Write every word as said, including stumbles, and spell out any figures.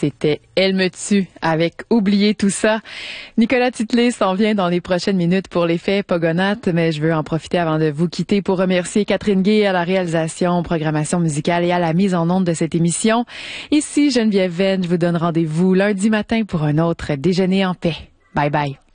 c'était Elle me tue avec Oublier tout ça. Nicolas Titley s'en vient dans les prochaines minutes pour l'effet Pogonates, mais je veux en profiter avant de vous quitter pour remercier Catherine Gay à la réalisation, programmation musicale et à la mise en onde de cette émission. Ici Geneviève Venn, je vous donne rendez-vous lundi matin pour un autre déjeuner en paix. Bye bye.